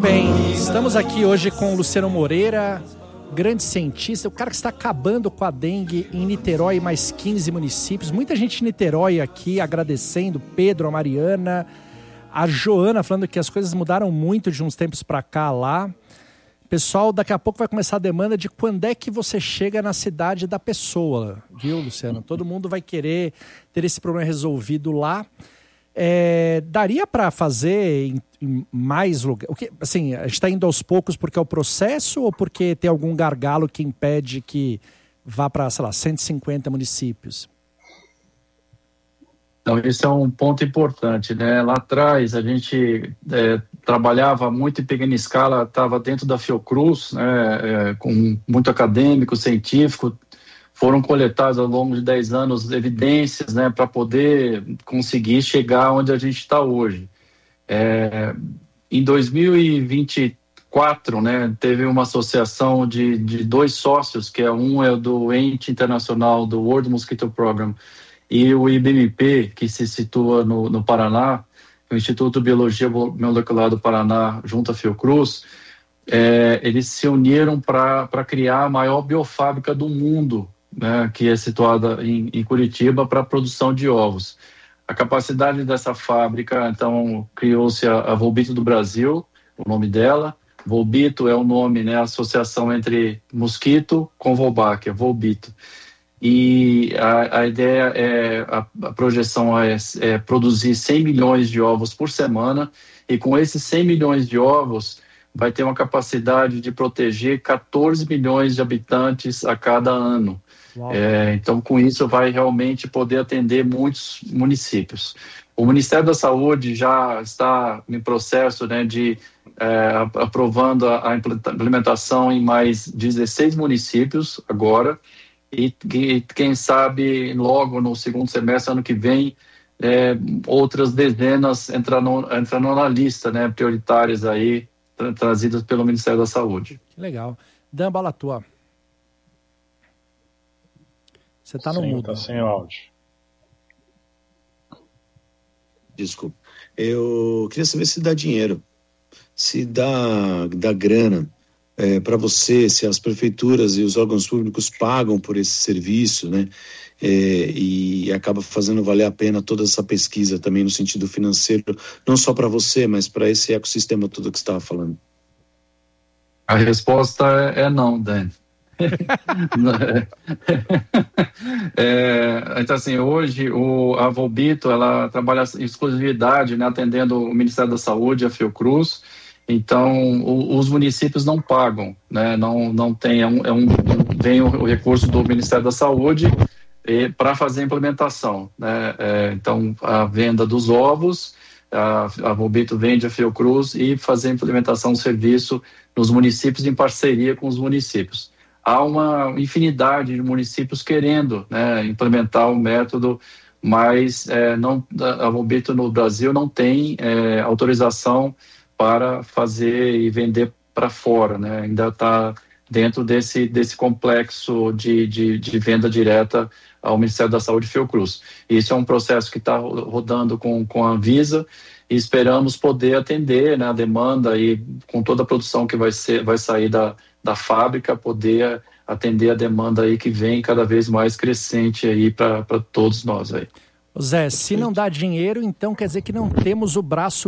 bem, estamos aqui hoje com o Luciano Moreira, grande cientista, o cara que está acabando com a dengue em Niterói e mais 15 municípios. Muita gente em Niterói aqui agradecendo, Pedro, a Mariana, a Joana falando que as coisas mudaram muito de uns tempos para cá lá. Pessoal, daqui a pouco vai começar a demanda de quando é que você chega na cidade da pessoa, viu, Luciano? Todo mundo vai querer ter esse problema resolvido lá. Daria para fazer em mais lugares? Assim, a gente está indo aos poucos porque é o processo ou porque tem algum gargalo que impede que vá para, sei lá, 150 municípios? Então, esse é um ponto importante, né? Lá atrás a gente trabalhava muito em pequena escala, estava dentro da Fiocruz, né? Com muito acadêmico, científico. Foram coletadas ao longo de 10 anos evidências, né, para poder conseguir chegar onde a gente está hoje. Em 2024, né, teve uma associação de dois sócios, que um é do ente internacional do World Mosquito Program e o IBMP, que se situa no Paraná, o Instituto de Biologia Molecular do Paraná, junto à Fiocruz. Eles se uniram para criar a maior biofábrica do mundo, né, que é situada em Curitiba, para a produção de ovos. A capacidade dessa fábrica, então, criou-se a Volbito do Brasil, o nome dela. Volbito é o nome, né, a associação entre mosquito com Wolbachia, Volbito. E a ideia a projeção é produzir 100 milhões de ovos por semana, e com esses 100 milhões de ovos, vai ter uma capacidade de proteger 14 milhões de habitantes a cada ano. Então, com isso, vai realmente poder atender muitos municípios. O Ministério da Saúde já está em processo, né, de aprovando a implementação em mais 16 municípios agora, e quem sabe logo no segundo semestre, ano que vem, outras dezenas entrando na lista, né, prioritárias aí, trazidas pelo Ministério da Saúde. Que legal. Dan Balatua. Você está no mudo. Está sem áudio. Desculpa. Eu queria saber se dá dinheiro, se dá grana para você, se as prefeituras e os órgãos públicos pagam por esse serviço, né? E acaba fazendo valer a pena toda essa pesquisa também no sentido financeiro, não só para você, mas para esse ecossistema todo que você estava falando. A resposta é não, Dani. Então, assim, hoje a Volbito, ela trabalha em exclusividade, né, atendendo o Ministério da Saúde, a Fiocruz. Então, os municípios não pagam, né, não tem, vem o recurso do Ministério da Saúde para fazer a implementação, né? Então, a venda dos ovos, a Volbito vende a Fiocruz e fazer a implementação do serviço nos municípios em parceria com os municípios. Há uma infinidade de municípios querendo, né, implementar o método, mas a Volbito no Brasil não tem autorização para fazer e vender para fora, né? Ainda está dentro desse complexo de venda direta ao Ministério da Saúde e Fiocruz. Isso é um processo que está rodando com a Anvisa, e esperamos poder atender, né, a demanda e com toda a produção que vai sair da fábrica, poder atender a demanda aí que vem cada vez mais crescente aí para todos nós aí. Zé, se não dá dinheiro, então quer dizer que não temos o braço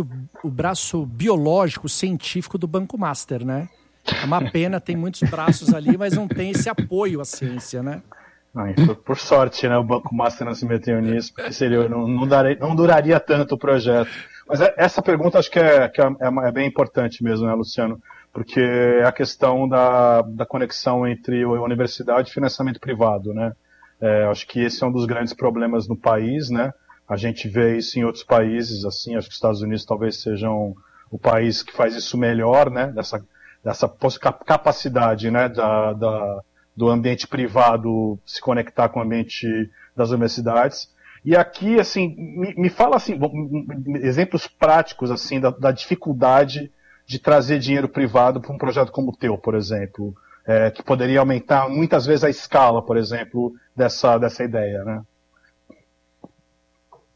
biológico, científico do Banco Master, né? É uma pena, tem muitos braços ali, mas não tem esse apoio à ciência, né? Por sorte, né, o Banco Master não se meteu nisso, porque não duraria tanto o projeto. Mas essa pergunta acho que é bem importante mesmo, né, Luciano? Porque é a questão da conexão entre a universidade e financiamento privado, né? Acho que esse é um dos grandes problemas no país, né? A gente vê isso em outros países, assim, acho que os Estados Unidos talvez sejam o país que faz isso melhor, né? Dessa capacidade, né, do ambiente privado se conectar com o ambiente das universidades. E aqui, assim, me fala, assim, exemplos práticos, assim, da dificuldade de trazer dinheiro privado para um projeto como o teu, por exemplo, que poderia aumentar muitas vezes a escala, por exemplo, dessa ideia, né?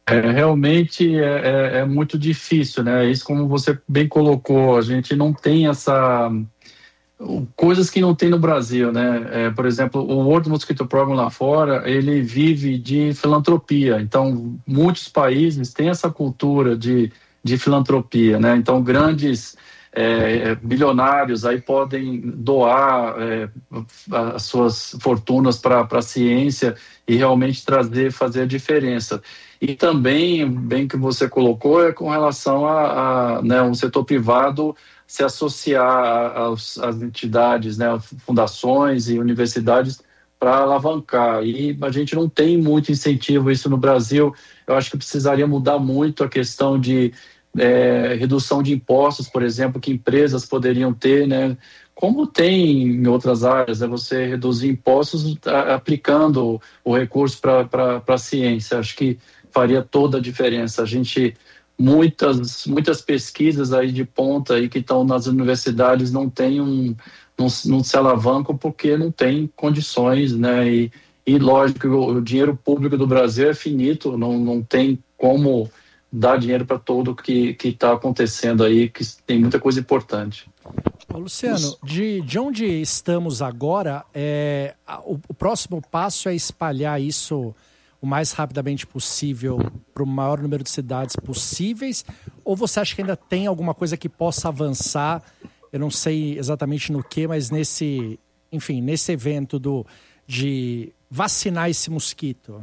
Realmente é muito difícil, né? Isso, como você bem colocou, a gente não tem coisas que não tem no Brasil, né? Por exemplo, o World Mosquito Program lá fora, ele vive de filantropia. Então, muitos países têm essa cultura de filantropia, né? Então, grandes bilionários aí podem doar as suas fortunas para a ciência e realmente fazer a diferença. E também, bem que você colocou, com relação né, um setor privado se associar às entidades, né, fundações e universidades para alavancar. E a gente não tem muito incentivo isso no Brasil. Eu acho que precisaria mudar muito a questão de redução de impostos, por exemplo, que empresas poderiam ter, né? Como tem em outras áreas, você reduzir impostos aplicando o recurso para a ciência. Acho que faria toda a diferença. A gente, muitas pesquisas aí de ponta aí que estão nas universidades não se alavancam porque não tem condições, né? E lógico, o dinheiro público do Brasil é finito, não tem como dar dinheiro para tudo que está acontecendo aí, que tem muita coisa importante. Ô, Luciano, de onde estamos agora, o próximo passo é espalhar isso o mais rapidamente possível para o maior número de cidades possíveis, ou você acha que ainda tem alguma coisa que possa avançar, eu não sei exatamente no que, mas nesse evento de vacinar esse mosquito?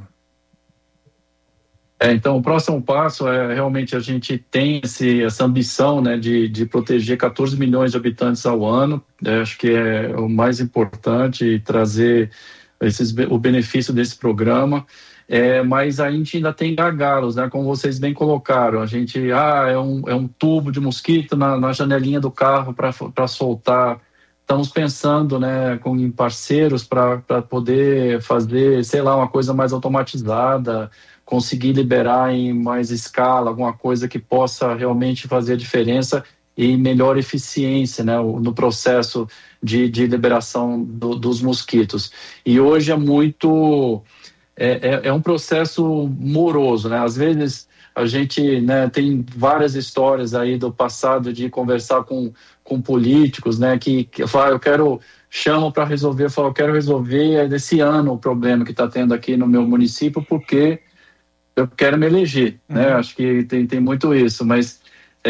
Então, o próximo passo realmente a gente tem essa ambição, né, de proteger 14 milhões de habitantes ao ano. Acho que é o mais importante, trazer o benefício desse programa. Mas a gente ainda tem gargalos, né, como vocês bem colocaram. A gente, é um tubo de mosquito na janelinha do carro para soltar. Estamos pensando, né, em parceiros para poder fazer, sei lá, uma coisa mais automatizada, conseguir liberar em mais escala, alguma coisa que possa realmente fazer a diferença e melhor eficiência, né, no processo de liberação dos mosquitos. E hoje é muito... É um processo moroso, né? Às vezes a gente, né, tem várias histórias aí do passado de conversar com políticos, né, que falam, chamam para resolver, eu quero resolver desse ano o problema que está tendo aqui no meu município, porque eu quero me eleger, né? Acho que tem muito isso, mas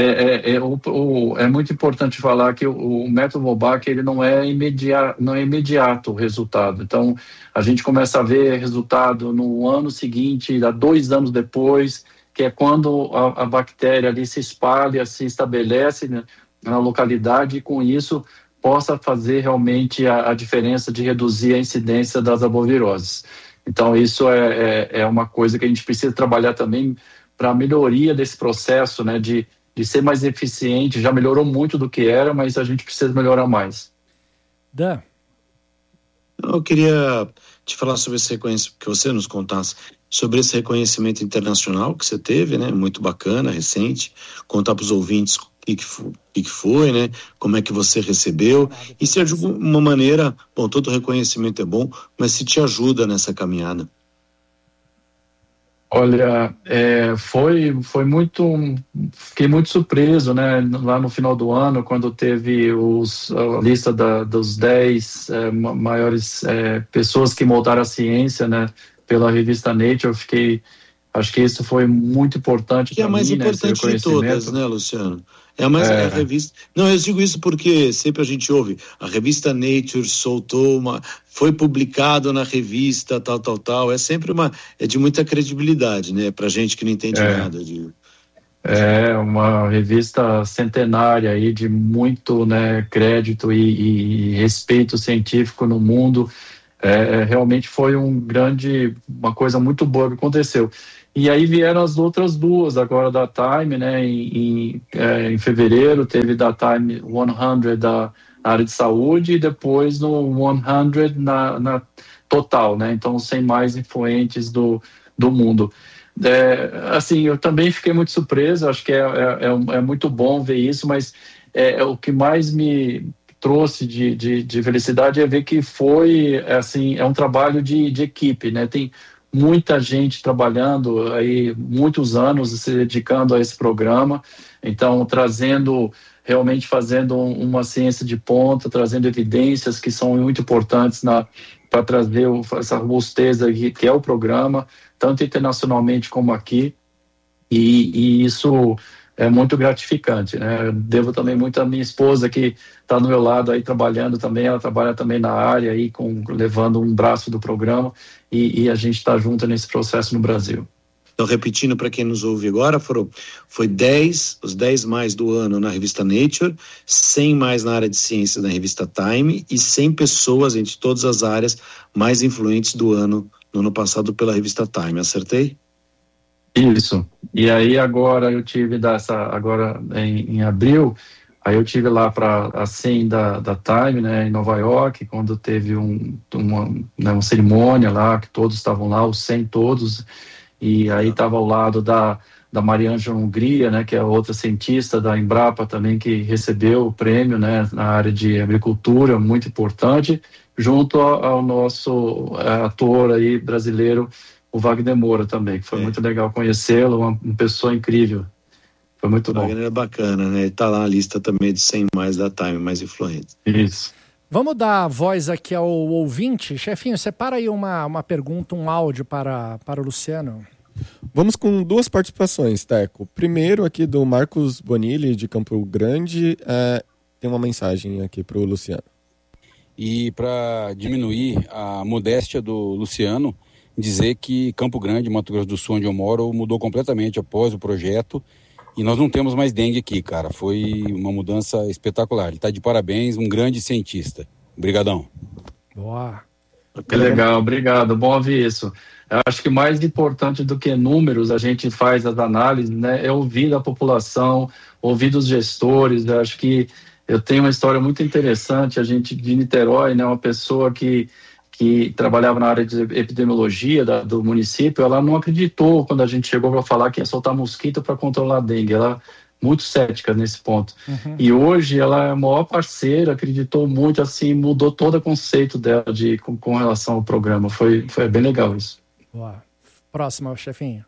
é muito importante falar que o método Wolbach, ele não é imediato o resultado. Então, a gente começa a ver resultado no ano seguinte, 2 anos depois, que é quando a bactéria ali se espalha, se estabelece, né, na localidade, e com isso possa fazer realmente a diferença de reduzir a incidência das arboviroses. Então, isso é uma coisa que a gente precisa trabalhar também para a melhoria desse processo, né, de ser mais eficiente. Já melhorou muito do que era, mas a gente precisa melhorar mais. Dan? Eu queria te falar sobre esse reconhecimento, que você nos contasse sobre esse reconhecimento internacional que você teve, né, muito bacana, recente, contar para os ouvintes o que foi, né, como é que você recebeu, e se de alguma maneira, todo reconhecimento é bom, mas se te ajuda nessa caminhada. Olha, foi muito... Fiquei muito surpreso, né, lá no final do ano, quando teve a lista dos 10 maiores pessoas que moldaram a ciência, né, pela revista Nature. Acho que isso foi muito importante para mim, mais importante de todas, né, Luciano? A revista... Não, eu digo isso porque sempre a gente ouve, a revista Nature soltou foi publicado na revista tal, é sempre de muita credibilidade, né, pra gente que não entende nada de... É uma revista centenária aí, de muito, né, crédito e respeito científico no mundo. Realmente foi uma coisa muito boa que aconteceu. E aí vieram as outras duas agora da Time, né? Em fevereiro teve da Time 100 da área de saúde, e depois no 100 na total, né? Então, 100 mais influentes do mundo. Assim, eu também fiquei muito surpreso. Acho que é muito bom ver isso, mas o que mais me trouxe de felicidade é ver que foi, assim, um trabalho de equipe, né? Tem muita gente trabalhando aí muitos anos se dedicando a esse programa, então realmente fazendo uma ciência de ponta, trazendo evidências que são muito importantes para trazer essa robustez que é o programa, tanto internacionalmente como aqui, e isso é muito gratificante, né? Eu devo também muito à minha esposa, que está do meu lado aí trabalhando também, ela trabalha também na área aí, levando um braço do programa, e a gente está junto nesse processo no Brasil. Então, repetindo para quem nos ouve agora, foi 10, os 10 mais do ano na revista Nature, 100 mais na área de ciência na revista Time e 100 pessoas entre todas as áreas mais influentes do ano, no ano passado pela revista Time. Acertei? Isso. E aí agora eu tive em abril, aí eu tive lá para a 100 da Time, né, em Nova York, quando teve uma cerimônia lá, que todos estavam lá, os 100 todos, e aí estava ao lado da Mariângela Hungria, né, que é outra cientista da Embrapa também, que recebeu o prêmio, né, na área de agricultura, muito importante, junto ao nosso ator aí brasileiro, o Wagner Moura também, que foi muito legal conhecê-lo, uma pessoa incrível. Foi muito bom. O Wagner é bacana, né? Ele está lá na lista também de 100 mais da Time, mais influentes. Isso. Vamos dar voz aqui ao ouvinte. Chefinho, separa aí uma pergunta, um áudio para o Luciano. Vamos com 2 participações, Teco. Primeiro aqui do Marcos Bonilli, de Campo Grande, tem uma mensagem aqui para o Luciano. E para diminuir a modéstia do Luciano, dizer que Campo Grande, Mato Grosso do Sul, onde eu moro, mudou completamente após o projeto e nós não temos mais dengue aqui, cara. Foi uma mudança espetacular. Ele está de parabéns, um grande cientista. Obrigadão. Boa. Que legal, obrigado. Bom ouvir isso. Eu acho que mais importante do que números, a gente faz as análises, né, é ouvir a população, ouvir dos gestores. Eu acho que eu tenho uma história muito interessante, a gente de Niterói, né, uma pessoa que trabalhava na área de epidemiologia do município, ela não acreditou quando a gente chegou para falar que ia soltar mosquito para controlar a dengue. Ela muito cética nesse ponto. Uhum. E hoje ela é a maior parceira, acreditou muito, assim, mudou todo o conceito dela com relação ao programa. Foi bem legal isso. Boa. Próxima, chefinho.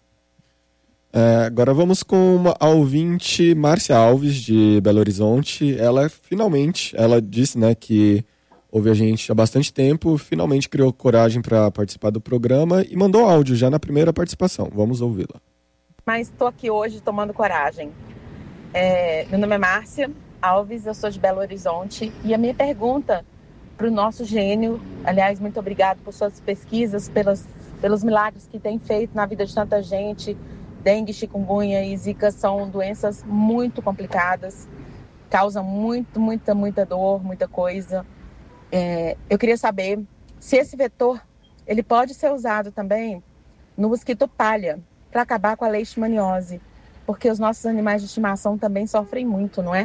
Agora vamos com a ouvinte Márcia Alves, de Belo Horizonte. Ela disse, né, que ouve a gente há bastante tempo, finalmente criou coragem para participar do programa e mandou áudio já na primeira participação. Vamos ouvi-la. Mas estou aqui hoje tomando coragem. Meu nome é Márcia Alves, eu sou de Belo Horizonte e a minha pergunta para o nosso gênio, aliás, muito obrigado por suas pesquisas, pelos milagres que tem feito na vida de tanta gente. Dengue, chikungunya e zika são doenças muito complicadas, causam muita dor, muita coisa. Eu queria saber se esse vetor ele pode ser usado também no mosquito palha para acabar com a leishmaniose, porque os nossos animais de estimação também sofrem muito, não é?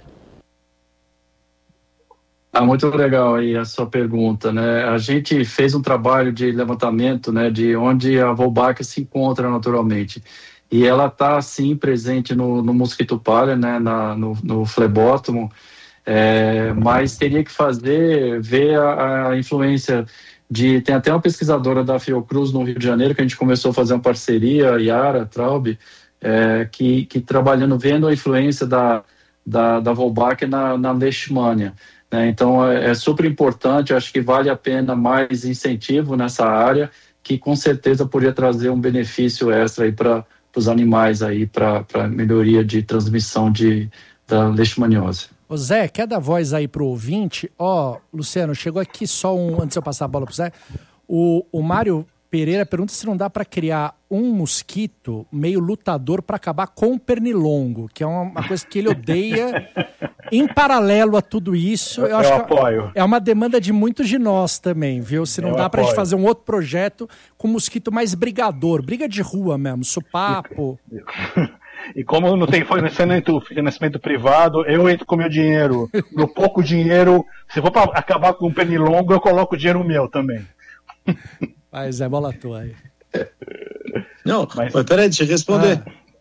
Muito legal aí a sua pergunta, né? A gente fez um trabalho de levantamento, né, de onde a Wolbachia se encontra naturalmente. E ela está, sim, presente no mosquito palha, né, no flebótomo, mas teria que ver a influência tem até uma pesquisadora da Fiocruz no Rio de Janeiro, que a gente começou a fazer uma parceria, Yara Traub, que trabalhando, vendo a influência da Wolbachia na leishmania. Então é super importante, eu acho que vale a pena mais incentivo nessa área, que com certeza poderia trazer um benefício extra aí para os animais aí, para melhoria de transmissão da leishmaniose. Ô Zé, quer dar voz aí pro ouvinte? Luciano, chegou aqui só antes de eu passar a bola pro Zé, o Mário Pereira pergunta se não dá para criar um mosquito meio lutador para acabar com o pernilongo, que é uma coisa que ele odeia. Em paralelo a tudo isso, eu acho apoio. Que é uma demanda de muitos de nós também, viu? Se não dá pra gente fazer um outro projeto com mosquito mais brigador, briga de rua mesmo, supapo. E como não tem financiamento privado, eu entro com meu dinheiro. Meu pouco dinheiro, se for para acabar com o pernilongo, eu coloco o dinheiro meu também. Mas é bola tua aí. Não, mas peraí, deixa eu responder.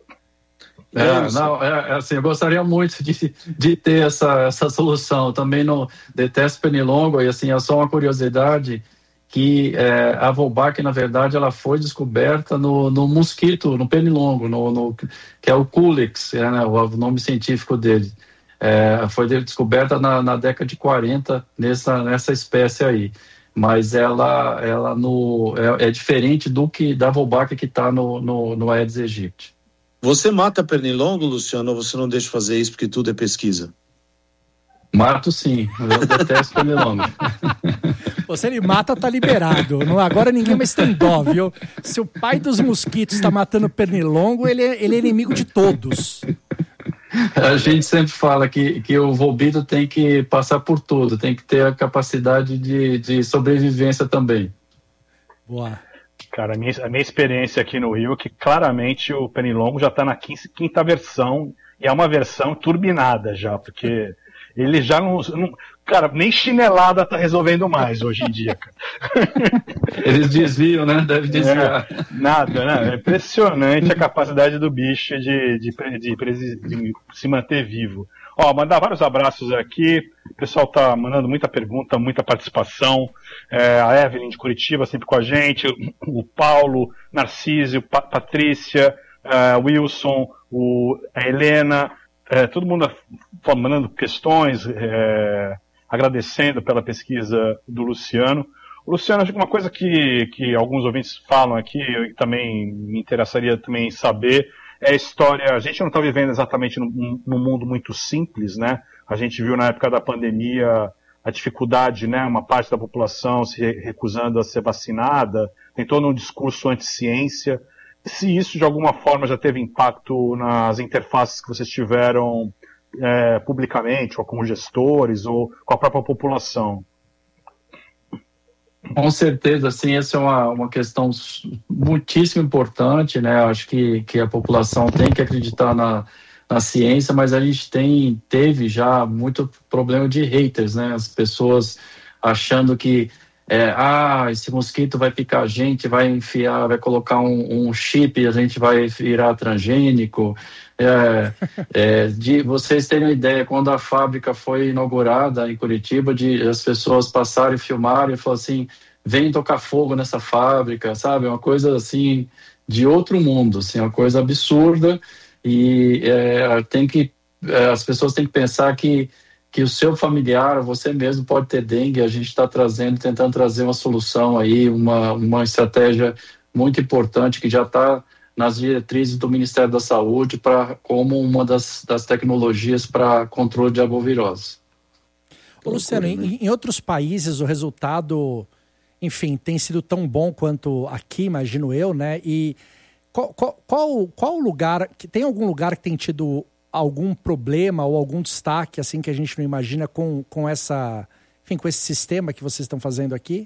Assim, eu gostaria muito de ter essa solução. Eu também não detesto pernilongo, e assim, é só uma curiosidade que a Wolbachia, na verdade, ela foi descoberta no mosquito, no pernilongo, que é o Culex, né, o nome científico dele. Foi descoberta na década de 40 nessa espécie aí. Mas ela é diferente da Wolbachia que está no Aedes aegypti. Você mata pernilongo, Luciano, ou você não deixa fazer isso porque tudo é pesquisa? Mato sim, eu detesto pernilongo. Se ele mata, tá liberado. Agora ninguém mais tem dó, viu? Se o pai dos mosquitos está matando pernilongo, ele é inimigo de todos. A gente sempre fala que o volbido tem que passar por tudo, tem que ter a capacidade de sobrevivência também. Boa. Cara, a minha experiência aqui no Rio é que claramente o pernilongo já está na quinta versão, e é uma versão turbinada já, porque ele já não. Cara, nem chinelada tá resolvendo mais hoje em dia, cara. Eles desviam, né? Deve desviar. Nada, né? É impressionante a capacidade do bicho de se manter vivo. Mandar vários abraços aqui. O pessoal tá mandando muita pergunta, muita participação. A Evelyn de Curitiba sempre com a gente. O Paulo, Narcísio, Patrícia, Wilson, a Helena. Todo mundo mandando questões, agradecendo pela pesquisa do Luciano. O Luciano, acho que uma coisa que alguns ouvintes falam aqui, e também me interessaria também saber, é a história. A gente não está vivendo exatamente num mundo muito simples, né? A gente viu na época da pandemia a dificuldade, né? Uma parte da população se recusando a ser vacinada, tem todo um discurso anti-ciência. Se isso de alguma forma já teve impacto nas interfaces que vocês tiveram publicamente, ou com gestores, ou com a própria população. Com certeza, sim, essa é uma questão muitíssimo importante, né? Acho que a população tem que acreditar na ciência, mas a gente teve já muito problema de haters, né? As pessoas achando que esse mosquito vai picar a gente, vai vai colocar um chip e a gente vai virar transgênico. De vocês terem uma ideia, quando a fábrica foi inaugurada em Curitiba, as pessoas passaram e filmaram e falaram assim, vem tocar fogo nessa fábrica, sabe? Uma coisa assim, de outro mundo, assim, uma coisa absurda, e as pessoas têm que pensar que o seu familiar, você mesmo pode ter dengue. A gente está tentando trazer uma solução aí, uma estratégia muito importante que já está nas diretrizes do Ministério da Saúde como uma das tecnologias para controle de arbovirose. Luciano, em outros países o resultado, enfim, tem sido tão bom quanto aqui, imagino eu, né? E qual lugar, tem algum lugar que tem tido algum problema ou algum destaque assim que a gente não imagina com esse sistema que vocês estão fazendo aqui?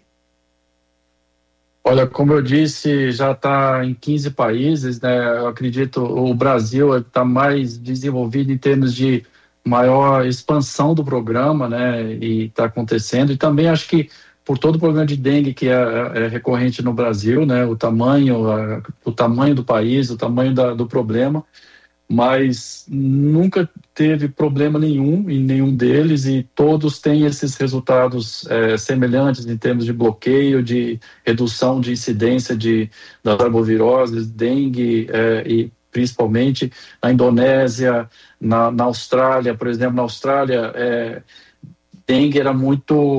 Olha, como eu disse, já está em 15 países, né? Eu acredito o Brasil está mais desenvolvido em termos de maior expansão do programa, né? E está acontecendo. E também acho que por todo o problema de dengue que é recorrente no Brasil, né? O tamanho do país, o tamanho do problema, mas nunca teve problema nenhum em nenhum deles, e todos têm esses resultados semelhantes em termos de bloqueio, de redução de incidência das arboviroses, dengue, e principalmente na Indonésia, na Austrália, por exemplo. Na Austrália, dengue era muito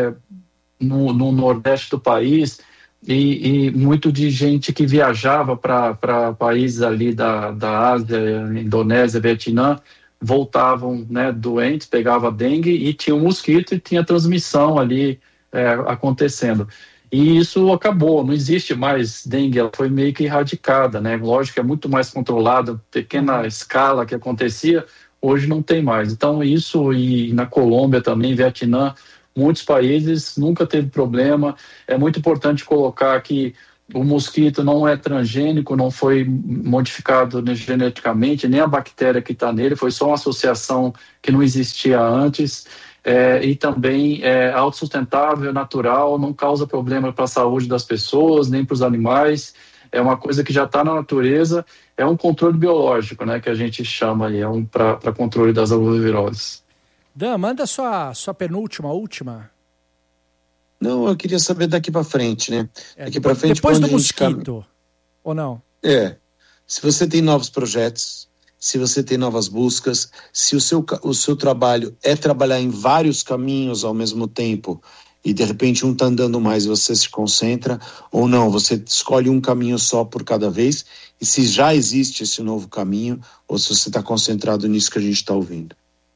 no nordeste do país, e muito de gente que viajava para países ali da Ásia, Indonésia, Vietnã, voltavam, né, doentes, pegava dengue e tinha um mosquito e tinha transmissão ali acontecendo. E isso acabou, não existe mais dengue, ela foi meio que erradicada, né? Lógico que é muito mais controlada, pequena escala que acontecia, hoje não tem mais. Então isso, e na Colômbia também, Vietnã, muitos países, nunca teve problema. É muito importante colocar que o mosquito não é transgênico, não foi modificado geneticamente, nem a bactéria que está nele, foi só uma associação que não existia antes. E também é autossustentável, natural, não causa problema para a saúde das pessoas, nem para os animais. É uma coisa que já está na natureza, é um controle biológico, né, que a gente chama aí, para controle das arboviroses. Dan, manda sua penúltima, última. Não, eu queria saber daqui para frente, né? Daqui para frente, depois do mosquito, ou não? Se você tem novos projetos, se você tem novas buscas, se o seu trabalho é trabalhar em vários caminhos ao mesmo tempo e de repente um está andando mais e você se concentra, ou não, você escolhe um caminho só por cada vez, e se já existe esse novo caminho, ou se você está concentrado nisso que a gente está ouvindo.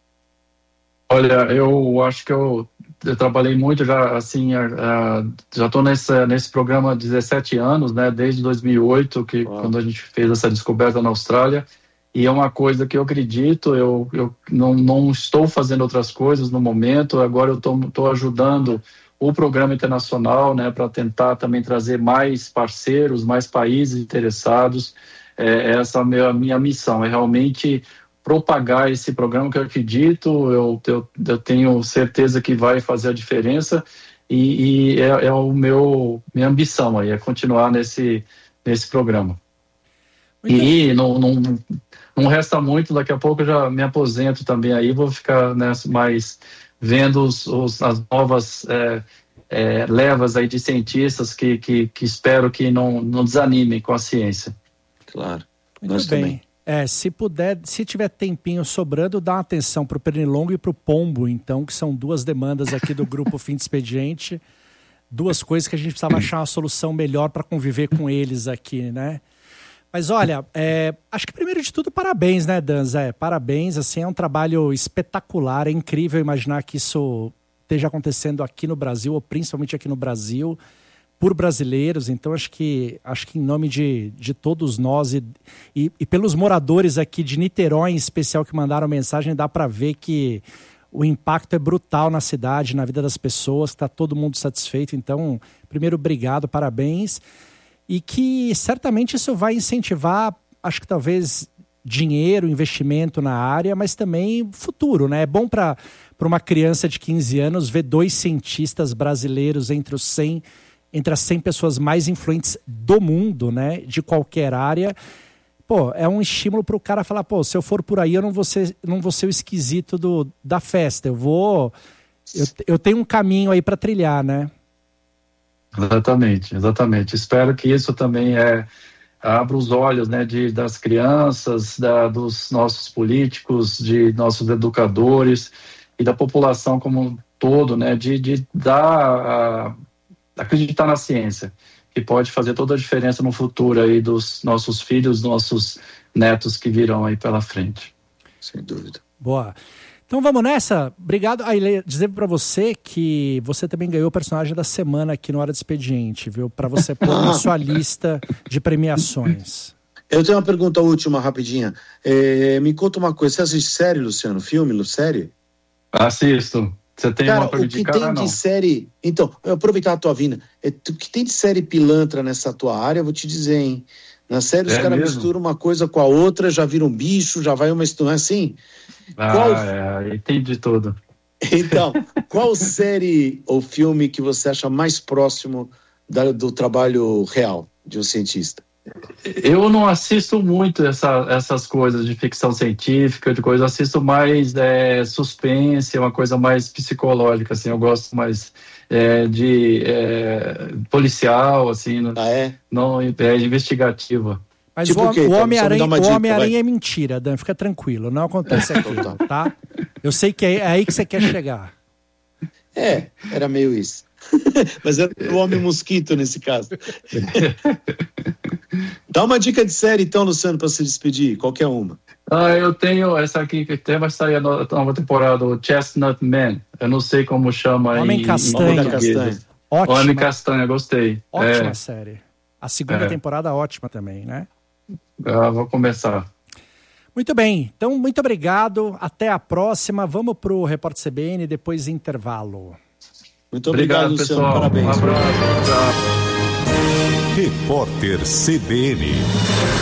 Olha, eu acho que eu trabalhei muito já, assim, já estou nesse programa há 17 anos, né, desde 2008, quando a gente fez essa descoberta na Austrália, e é uma coisa que eu acredito, eu não estou fazendo outras coisas no momento, agora eu estou ajudando o programa internacional, né, para tentar também trazer mais parceiros, mais países interessados. Essa é a minha missão, é realmente propagar esse programa que eu acredito, eu tenho certeza que vai fazer a diferença, e minha ambição aí, é continuar nesse programa. E não resta muito, daqui a pouco eu já me aposento também aí, vou ficar mais vendo as novas levas aí de cientistas que espero que não desanimem com a ciência. Claro, muito nós bem. também. Se tiver tempinho sobrando, dá uma atenção para o pernilongo e para o pombo, então, que são duas demandas aqui do grupo Fim de Expediente, duas coisas que a gente precisava achar uma solução melhor para conviver com eles aqui, né? Mas olha, acho que primeiro de tudo, parabéns, né, Danza? Parabéns, assim, é um trabalho espetacular, é incrível imaginar que isso esteja acontecendo aqui no Brasil, ou principalmente aqui no Brasil, por brasileiros. Então acho que em nome de todos nós e pelos moradores aqui de Niterói em especial que mandaram mensagem, dá para ver que o impacto é brutal na cidade, na vida das pessoas, está todo mundo satisfeito. Então, primeiro, obrigado, parabéns. E que certamente isso vai incentivar, acho que talvez dinheiro, investimento na área, mas também futuro, né? É bom para uma criança de 15 anos ver 2 cientistas brasileiros entre as 100 pessoas mais influentes do mundo, né? De qualquer área. Pô, é um estímulo para o cara falar, pô, se eu for por aí eu não vou ser o esquisito da festa. Eu tenho um caminho aí para trilhar, né? Exatamente. Espero que isso também abra os olhos, né, das crianças, dos nossos políticos, de nossos educadores e da população como um todo, né, de acreditar na ciência, que pode fazer toda a diferença no futuro aí dos nossos filhos, nossos netos que virão aí pela frente. Sem dúvida. Boa. Então vamos nessa. Obrigado. Dizer para você que você também ganhou o personagem da semana aqui no Hora de Expediente, viu? Para você pôr na sua lista de premiações. Eu tenho uma pergunta última, rapidinha. Me conta uma coisa. Você assiste série, Luciano? Filme, série? Assisto. Você tem uma para indicar? O que tem de série... Então, eu aproveitar a tua vinda. O que tem de série pilantra nessa tua área, eu vou te dizer, hein? Na série os caras misturam uma coisa com a outra, já viram um bicho, já vai uma... Não é assim? Tem de tudo. Então, qual série ou filme que você acha mais próximo do trabalho real de um cientista? Eu não assisto muito essas coisas de ficção científica, eu assisto mais suspense, uma coisa mais psicológica, assim, eu gosto mais de policial, assim, não investigativa. Mas tipo o Homem-Aranha é mentira, Dan, fica tranquilo, não acontece aqui, tá? Eu sei que é aí que você quer chegar. Era meio isso. Mas era o Homem-Mosquito nesse caso. Dá uma dica de série então, Luciano, para se despedir, qualquer uma. Eu tenho essa aqui que até vai sair a nova temporada, o Chestnut Man. Eu não sei como chama Homem em Castanha. Ótima. Homem Castanha, gostei. Ótima série. A segunda temporada ótima também, né? Vou começar. Muito bem, então muito obrigado, até a próxima. Vamos pro Repórter CBN, depois intervalo. Muito obrigado, Luciano, pessoal. Parabéns. Um abraço. Repórter CBN.